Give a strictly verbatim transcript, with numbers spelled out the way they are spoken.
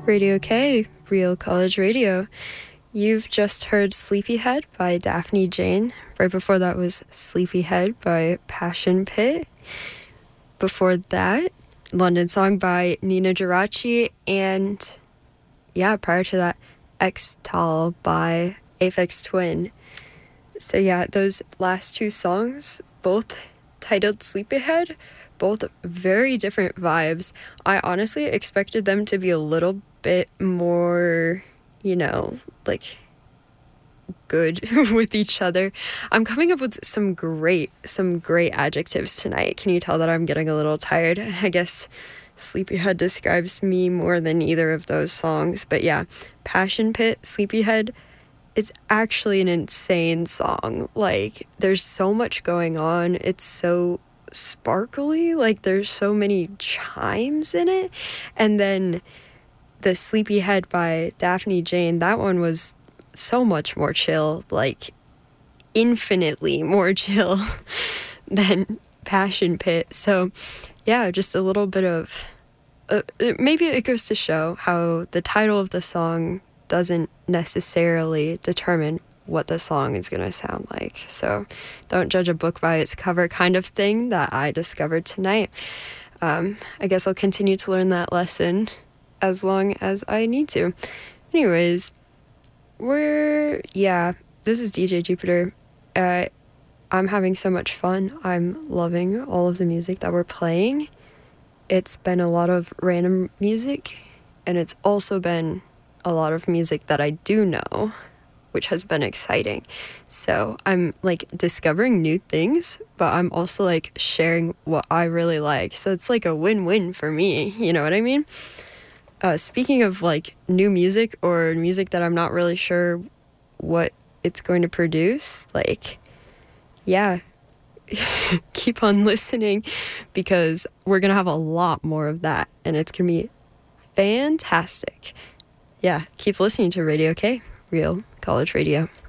Radio K, Real College Radio. You've just heard Sleepyhead by Daphne Jane. Right before that was Sleepyhead by Passion Pit. Before that, London Song by Nina Geraci. And yeah, prior to that, X-Tal by Aphex Twin. So yeah, those last two songs, both titled Sleepyhead, both very different vibes. I honestly expected them to be a little bit more, you know, like good with each other. I'm coming up with some great, some great adjectives tonight. Can you tell that I'm getting a little tired? I guess Sleepyhead describes me more than either of those songs. But yeah, Passion Pit, Sleepyhead, it's actually an insane song. Like, there's so much going on. It's so sparkly. Like, there's so many chimes in it. And then the Sleepyhead by Daphne Jane, that one was so much more chill, like infinitely more chill than Passion Pit. So yeah, just a little bit of uh, maybe it goes to show how the title of the song doesn't necessarily determine what the song is going to sound like. So don't judge a book by its cover kind of thing that I discovered tonight. Um, I guess I'll continue to learn that lesson as long as I need to. Anyways, we're, yeah, this is D J Jupiter. Uh, I'm having so much fun. I'm loving all of the music that we're playing. It's been a lot of random music, and it's also been a lot of music that I do know, which has been exciting. So I'm like discovering new things, but I'm also like sharing what I really like. So it's like a win-win for me, you know what I mean? Uh, speaking of like new music or music that I'm not really sure what it's going to produce, like, yeah, keep on listening because we're going to have a lot more of that and it's going to be fantastic. Yeah, keep listening to Radio K, Real College Radio.